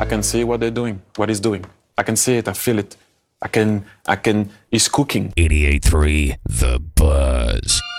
I can see what they're doing, what he's doing. I can see it, I feel it. He's cooking. 88.3 The Buzz.